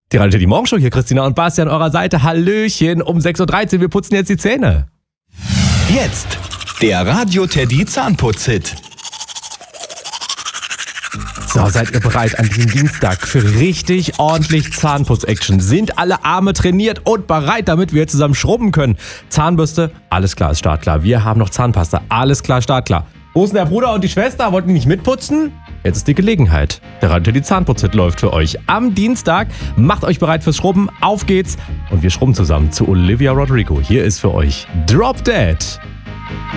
Die Radio die Morgenshow hier, Christina und Basti an eurer Seite. Hallöchen, um 6.13 Uhr, wir putzen jetzt die Zähne. Jetzt, der Radio Teddy Zahnputz-Hit. So, seid ihr bereit an diesem Dienstag für richtig ordentlich Zahnputz-Action? Sind alle Arme trainiert und bereit, damit wir zusammen schrubben können? Zahnbürste, alles klar, ist startklar. Wir haben noch Zahnpasta, alles klar, startklar. Wo ist denn der Bruder und die Schwester? Wollten die nicht mitputzen? Jetzt ist die Gelegenheit. Der Radio Teddy Zahnputz-Hit läuft für euch am Dienstag. Macht euch bereit fürs Schrubben, auf geht's. Und wir schrubben zusammen zu Olivia Rodrigo. Hier ist für euch Drop Dead.